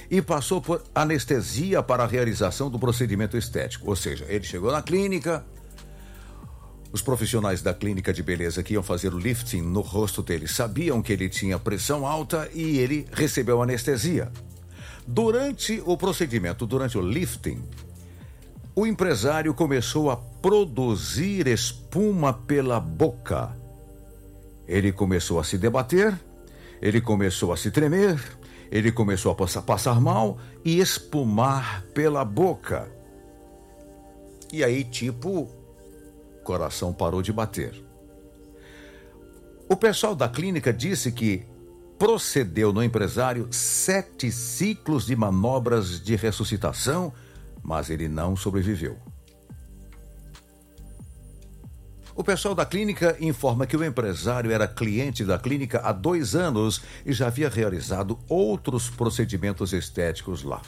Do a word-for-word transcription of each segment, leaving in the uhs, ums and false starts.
e passou por anestesia para a realização do procedimento estético. Ou seja, ele chegou na clínica, os profissionais da clínica de beleza que iam fazer o lifting no rosto dele sabiam que ele tinha pressão alta e ele recebeu anestesia. Durante o procedimento, durante o lifting, o empresário começou a produzir espuma pela boca. Ele começou a se debater, ele começou a se tremer, ele começou a passar, passar mal e espumar pela boca. E aí, tipo, o coração parou de bater. O pessoal da clínica disse que procedeu no empresário sete ciclos de manobras de ressuscitação, mas ele não sobreviveu. O pessoal da clínica informa que o empresário era cliente da clínica há dois anos e já havia realizado outros procedimentos estéticos lá.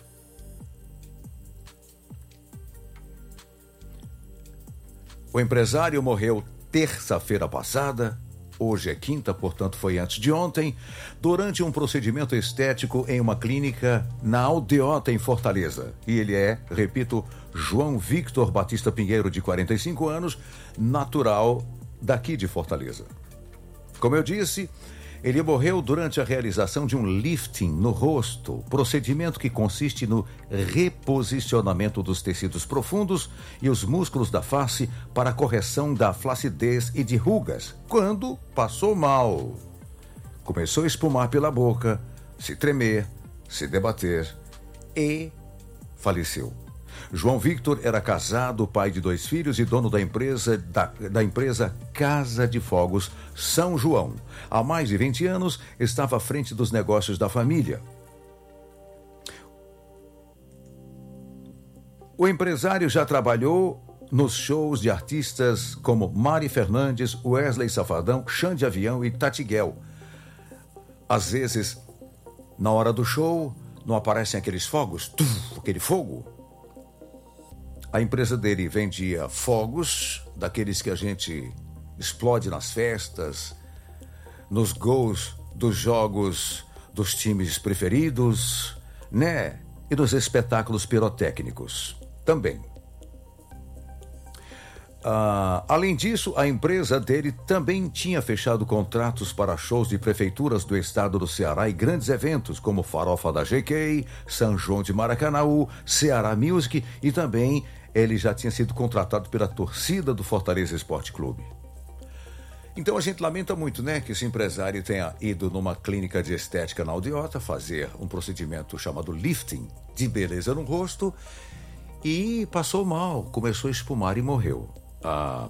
O empresário morreu terça-feira passada, hoje é quinta, portanto foi antes de ontem, durante um procedimento estético em uma clínica na Aldeota, em Fortaleza. E ele é, repito, João Victor Batista Pinheiro, de quarenta e cinco anos, natural daqui de Fortaleza. Como eu disse, ele morreu durante a realização de um lifting no rosto, procedimento que consiste no reposicionamento dos tecidos profundos e os músculos da face para a correção da flacidez e de rugas, quando passou mal. Começou a espumar pela boca, se tremer, se debater e faleceu. João Victor era casado, pai de dois filhos e dono da empresa, da, da empresa Casa de Fogos São João. Há mais de vinte anos, estava à frente dos negócios da família. O empresário já trabalhou nos shows de artistas como Mari Fernandes, Wesley Safadão, Xande Avião e Tatiguel. Às vezes, na hora do show, não aparecem aqueles fogos, tuf, aquele fogo. A empresa dele vendia fogos, daqueles que a gente explode nas festas, nos gols dos jogos dos times preferidos, né? E nos espetáculos pirotécnicos também. Ah, além disso, a empresa dele também tinha fechado contratos para shows de prefeituras do estado do Ceará e grandes eventos como Farofa da G K, São João de Maracanaú, Ceará Music, e também ele já tinha sido contratado pela torcida do Fortaleza Esporte Clube. Então a gente lamenta muito, né, que esse empresário tenha ido numa clínica de estética na Aldeota fazer um procedimento chamado lifting de beleza no rosto e passou mal, começou a espumar e morreu. A,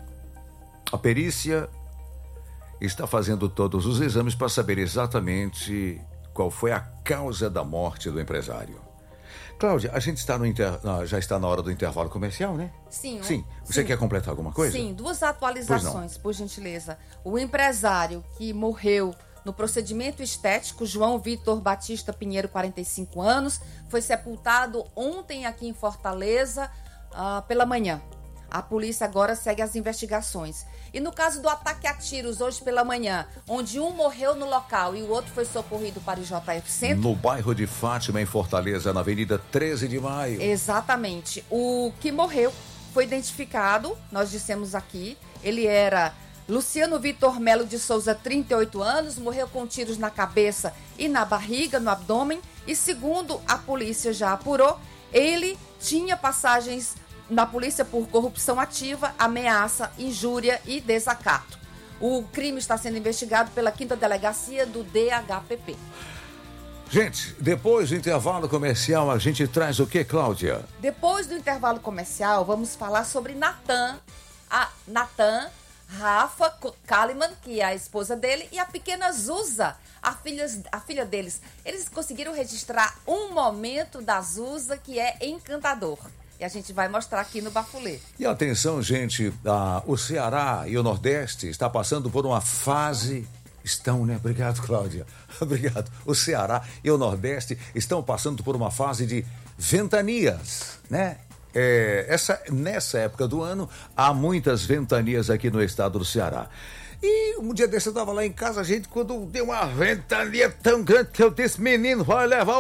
a perícia está fazendo todos os exames para saber exatamente qual foi a causa da morte do empresário. Cláudia, a gente está no inter... já está na hora do intervalo comercial, né? Sim. Sim. Você sim. quer completar alguma coisa? Sim, duas atualizações, por gentileza. O empresário que morreu no procedimento estético, João Victor Batista Pinheiro, quarenta e cinco anos, foi sepultado ontem aqui em Fortaleza, uh, pela manhã. A polícia agora segue as investigações. E no caso do ataque a tiros hoje pela manhã, onde um morreu no local e o outro foi socorrido para o J F Centro. No bairro de Fátima, em Fortaleza, na Avenida treze de maio. Exatamente. O que morreu foi identificado, nós dissemos aqui, ele era Luciano Vitor Melo de Souza, trinta e oito anos, morreu com tiros na cabeça e na barriga, no abdômen. E segundo a polícia já apurou, ele tinha passagens na polícia por corrupção ativa, ameaça, injúria e desacato. O crime está sendo investigado pela quinta Delegacia do D H P P. Gente, depois do intervalo comercial, a gente traz o que, Cláudia? Depois do intervalo comercial, vamos falar sobre Natan, a Natan, Rafa Kalimann, que é a esposa dele, e a pequena Zusa, a filha, a filha deles. Eles conseguiram registrar um momento da Zusa que é encantador. E a gente vai mostrar aqui no Bafulê. E atenção, gente, ah, o Ceará e o Nordeste está passando por uma fase... Estão, né? Obrigado, Cláudia. Obrigado. O Ceará e o Nordeste estão passando por uma fase de ventanias, né? É, essa, nessa época do ano, há muitas ventanias aqui no estado do Ceará. E um dia desse eu estava lá em casa, gente, quando deu uma ventania tão grande que eu disse, menino, vai levar